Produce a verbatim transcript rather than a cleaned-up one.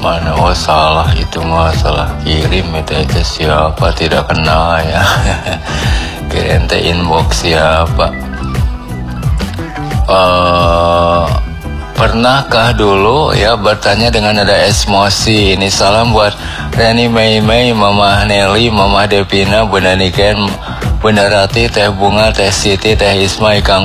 mana? Oh salah, itu mah salah kirim itu, itu siapa tidak kenal ya. Kirim teh inbox siapa. Uh, pernahkah dulu ya bertanya dengan ada emosi? Ini salam buat Reni Mei Mei, Mama Nelly, Mama Devina, Bunda Niken, Bunda Rati, Teh Bunga, Teh Siti, Teh Isma, Kang